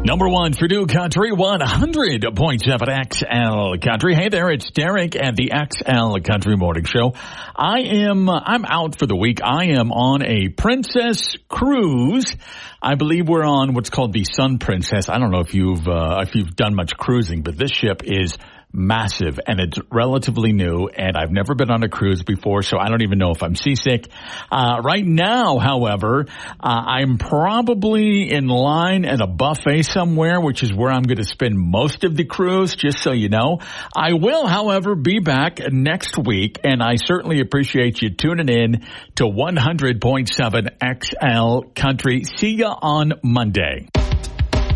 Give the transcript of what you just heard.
Number one for New Country, 100.7 XL Country. Hey there, it's Derek at the XL Country Morning Show. I'm out for the week. I am on a Princess cruise. I believe we're on what's called the Sun Princess. I don't know if you've done much cruising, but this ship is massive and it's relatively new, and I've never been on a cruise before, so I don't even know if I'm seasick. Right now, however, I'm probably in line at a buffet somewhere, which is where I'm going to spend most of the cruise, just so you know. I will, however, be back next week, and I certainly appreciate you tuning in to 100.7 XL Country. See ya on Monday.